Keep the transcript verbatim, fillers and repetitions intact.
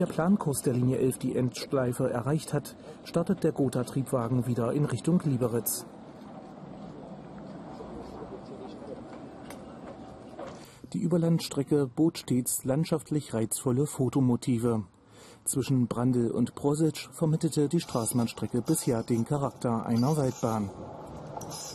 Der Plankurs der Linie elf die Endschleife erreicht hat, startet der Gotha-Triebwagen wieder in Richtung Lieberitz. Die Überlandstrecke bot stets landschaftlich reizvolle Fotomotive. Zwischen Brandl und Brosic vermittelte die Straßenbahnstrecke bisher den Charakter einer Waldbahn.